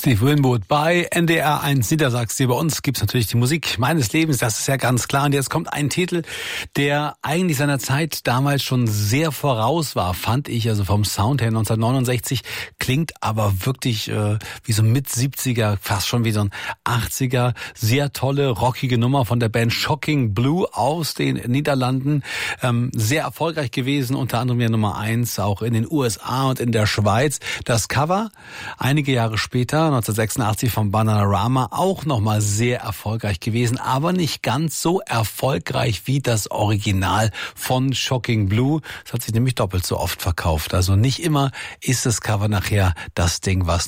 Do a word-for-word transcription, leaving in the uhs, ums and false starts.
Steve Winwood bei N D R eins Niedersachsen. Bei uns gibt's natürlich die Musik meines Lebens, das ist ja ganz klar. Und jetzt kommt ein Titel, der eigentlich seiner Zeit damals schon sehr voraus war, fand ich. Also vom Sound her neunzehnhundertneunundsechzig, klingt aber wirklich äh, wie so Mit-siebziger, fast schon wie so ein achtziger. Sehr tolle, rockige Nummer von der Band Shocking Blue aus den Niederlanden. Ähm, sehr erfolgreich gewesen, unter anderem ja Nummer eins, auch in den U S A und in der Schweiz. Das Cover, einige Jahre später, neunzehnhundertsechsundachtzig vom Bananarama, auch nochmal sehr erfolgreich gewesen, aber nicht ganz so erfolgreich wie das Original von Shocking Blue. Es hat sich nämlich doppelt so oft verkauft. Also nicht immer ist das Cover nachher das Ding, was